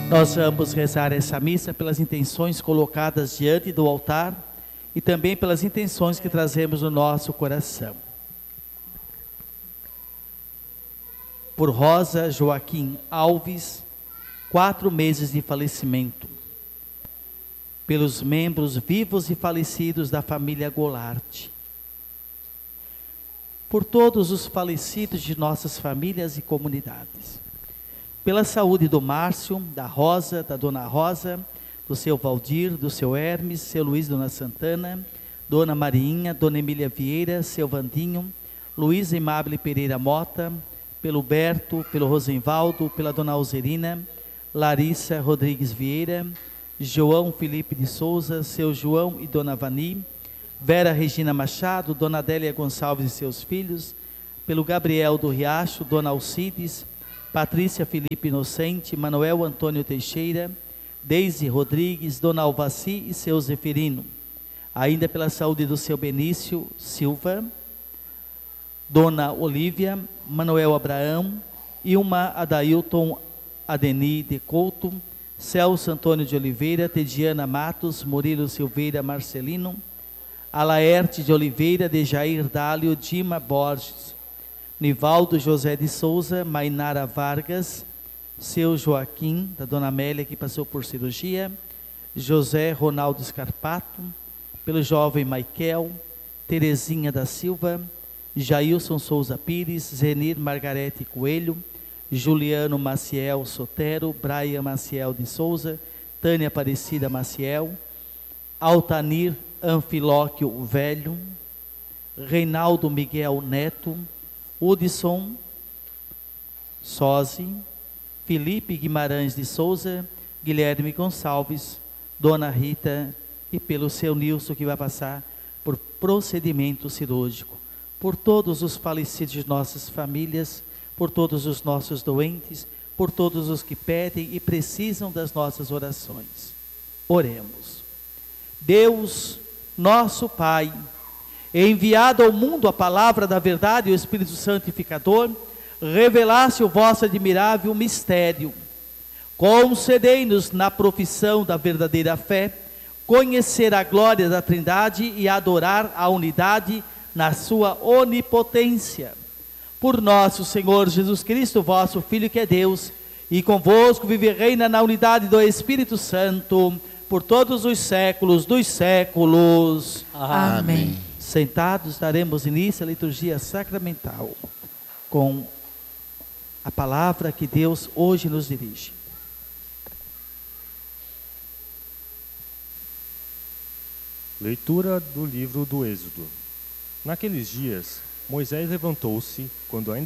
Nós vamos rezar essa missa pelas intenções colocadas diante do altar e também pelas intenções que trazemos no nosso coração. Por Rosa Joaquim Alves, 4 meses de falecimento. Pelos membros vivos e falecidos da família Goulart. Por todos os falecidos de nossas famílias e comunidades. Pela saúde do Márcio, da Rosa, da Dona Rosa, do seu Valdir, do seu Hermes, seu Luiz, Dona Santana, Dona Marinha, Dona Emília Vieira, seu Vandinho, Luiz Aimable Pereira Mota, pelo Berto, pelo Rosenvaldo, pela Dona Alzerina, Larissa Rodrigues Vieira, João Felipe de Souza, seu João e Dona Vani, Vera Regina Machado, Dona Adélia Gonçalves e seus filhos, pelo Gabriel do Riacho, Dona Alcides, Patrícia Felipe Inocente, Manuel Antônio Teixeira, Deise Rodrigues, Dona Alvaci e seu Zeferino. Ainda pela saúde do seu Benício Silva, Dona Olívia, Manuel Abraão, Ilma Adailton Adeni de Couto, Celso Antônio de Oliveira, Tediana Matos, Murilo Silveira Marcelino, Alaerte de Oliveira, Dejair Dálio, Dima Borges, Nivaldo José de Souza, Mainara Vargas, seu Joaquim, da Dona Amélia, que passou por cirurgia, José Ronaldo Scarpato, pelo jovem Maikel, Terezinha da Silva, Jailson Souza Pires, Zenir Margarete Coelho, Juliano Maciel Sotero, Brian Maciel de Souza, Tânia Aparecida Maciel, Altanir Anfilóquio Velho, Reinaldo Miguel Neto, Hudson Sozi, Felipe Guimarães de Souza, Guilherme Gonçalves, Dona Rita e pelo seu Nilson, que vai passar por procedimento cirúrgico, por todos os falecidos de nossas famílias, por todos os nossos doentes, por todos os que pedem e precisam das nossas orações. Oremos. Deus, nosso Pai, enviado ao mundo a palavra da verdade e o Espírito Santificador, revelasse o vosso admirável mistério. Concedei-nos na profissão da verdadeira fé, conhecer a glória da Trindade e adorar a unidade na sua onipotência. Por nosso Senhor Jesus Cristo, vosso Filho, que é Deus, e convosco vive e reina na unidade do Espírito Santo, por todos os séculos dos séculos. Amém. Sentados, daremos início à liturgia sacramental, com a palavra que Deus hoje nos dirige. Leitura do livro do Êxodo. Naqueles dias, Moisés levantou-se, quando ainda